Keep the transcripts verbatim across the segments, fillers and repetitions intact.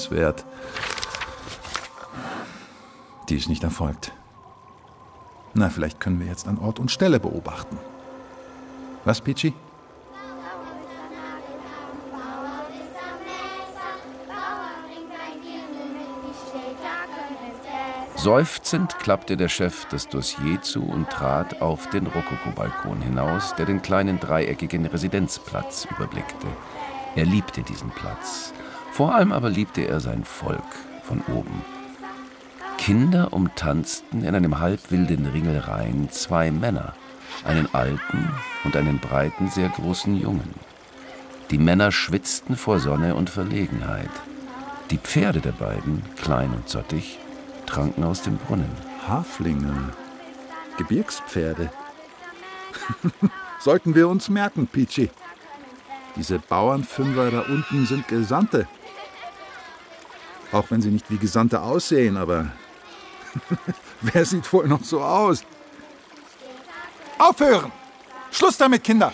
wünschenswert. Die ist nicht erfolgt. Na, vielleicht können wir jetzt an Ort und Stelle beobachten. Was, Peachy? Seufzend klappte der Chef das Dossier zu und trat auf den Rokokobalkon hinaus, der den kleinen dreieckigen Residenzplatz überblickte. Er liebte diesen Platz. Vor allem aber liebte er sein Volk von oben. Kinder umtanzten in einem halbwilden Ringelreihen zwei Männer, einen alten und einen breiten, sehr großen Jungen. Die Männer schwitzten vor Sonne und Verlegenheit. Die Pferde der beiden, klein und zottig, tranken aus dem Brunnen. Haflinge, Gebirgspferde. Sollten wir uns merken, Peachy. Diese Bauernfünfer da unten sind Gesandte. Auch wenn sie nicht wie Gesandte aussehen, aber wer sieht wohl noch so aus? Aufhören! Schluss damit, Kinder!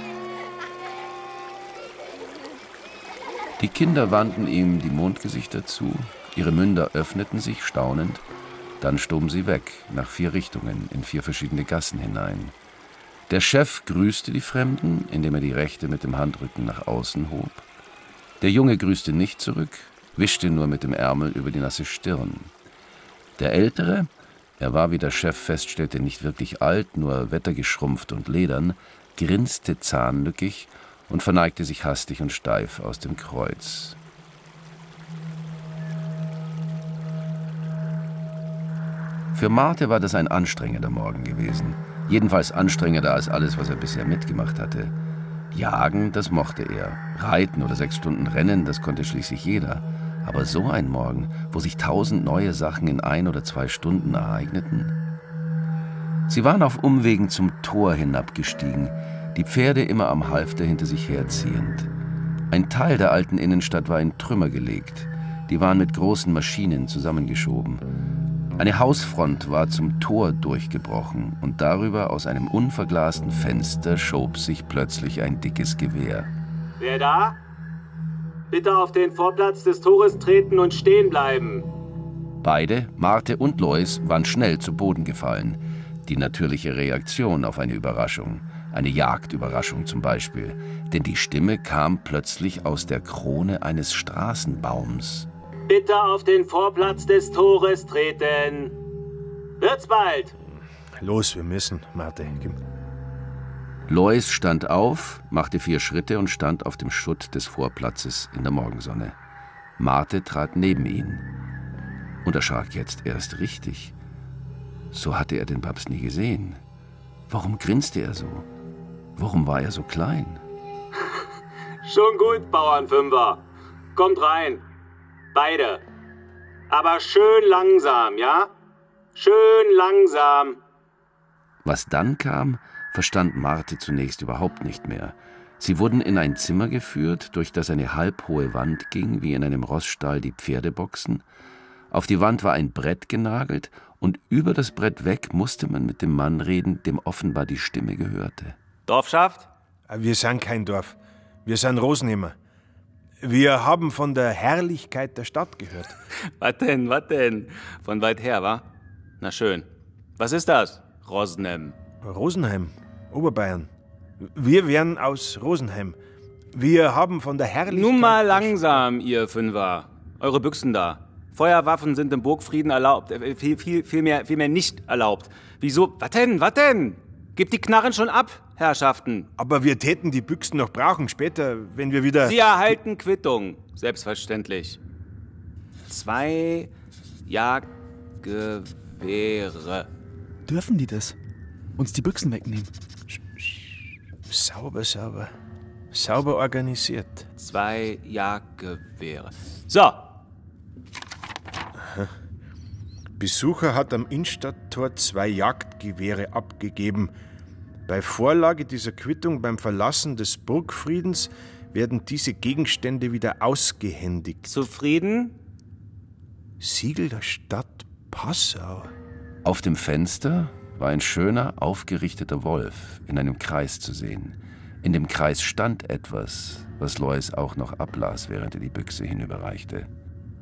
Die Kinder wandten ihm die Mondgesichter zu, ihre Münder öffneten sich staunend, dann stoben sie weg, nach vier Richtungen, in vier verschiedene Gassen hinein. Der Chef grüßte die Fremden, indem er die rechte mit dem Handrücken nach außen hob. Der Junge grüßte nicht zurück, wischte nur mit dem Ärmel über die nasse Stirn. Der Ältere, er war, wie der Chef feststellte, nicht wirklich alt, nur wettergeschrumpft und ledern, grinste zahnlückig und verneigte sich hastig und steif aus dem Kreuz. Für Marthe war das ein anstrengender Morgen gewesen. Jedenfalls anstrengender als alles, was er bisher mitgemacht hatte. Jagen, das mochte er. Reiten oder sechs Stunden Rennen, das konnte schließlich jeder. Aber so ein Morgen, wo sich tausend neue Sachen in ein oder zwei Stunden ereigneten. Sie waren auf Umwegen zum Tor hinabgestiegen, die Pferde immer am Halfter hinter sich herziehend. Ein Teil der alten Innenstadt war in Trümmer gelegt. Die waren mit großen Maschinen zusammengeschoben. Eine Hausfront war zum Tor durchgebrochen und darüber aus einem unverglasten Fenster schob sich plötzlich ein dickes Gewehr. Wer da? Bitte auf den Vorplatz des Tores treten und stehen bleiben. Beide, Marthe und Lois, waren schnell zu Boden gefallen. Die natürliche Reaktion auf eine Überraschung. Eine Jagdüberraschung zum Beispiel. Denn die Stimme kam plötzlich aus der Krone eines Straßenbaums. Bitte auf den Vorplatz des Tores treten. Wird's bald. Los, wir müssen, Marthe. Lois stand auf, machte vier Schritte und stand auf dem Schutt des Vorplatzes in der Morgensonne. Marthe trat neben ihn und erschrak jetzt erst richtig. So hatte er den Babs nie gesehen. Warum grinste er so? Warum war er so klein? Schon gut, Bauernfünfer. Kommt rein. Beide. Aber schön langsam, ja? Schön langsam. Was dann kam, verstand Marthe zunächst überhaupt nicht mehr. Sie wurden in ein Zimmer geführt, durch das eine halbhohe Wand ging, wie in einem Rossstall die Pferdeboxen. Auf die Wand war ein Brett genagelt und über das Brett weg musste man mit dem Mann reden, dem offenbar die Stimme gehörte. Dorfschaft? Wir sind kein Dorf. Wir sind Rosenheimer. Wir haben von der Herrlichkeit der Stadt gehört. Was denn, was denn? Von weit her, wa? Na schön. Was ist das? Rosenheim. Rosenheim, Oberbayern. Wir wären aus Rosenheim. Wir haben von der Herrlichkeit... Nun mal langsam, ihr Fünfer. Eure Büchsen da. Feuerwaffen sind im Burgfrieden erlaubt. Äh, viel, viel, viel, mehr, viel mehr nicht erlaubt. Wieso? Was denn, was denn? Gebt die Knarren schon ab, Herrschaften. Aber wir täten die Büchsen noch brauchen später, wenn wir wieder... Sie erhalten Quittung, selbstverständlich. Zwei Jagdgewehre. Dürfen die das? Uns die Büchsen wegnehmen? Sauber, sauber. Sauber organisiert. Zwei Jagdgewehre. So. Besucher hat am Innstadttor zwei Jagdgewehre abgegeben. Bei Vorlage dieser Quittung beim Verlassen des Burgfriedens werden diese Gegenstände wieder ausgehändigt. Zufrieden? Siegel der Stadt Passau. Auf dem Fenster war ein schöner, aufgerichteter Wolf in einem Kreis zu sehen. In dem Kreis stand etwas, was Lois auch noch ablas, während er die Büchse hinüberreichte.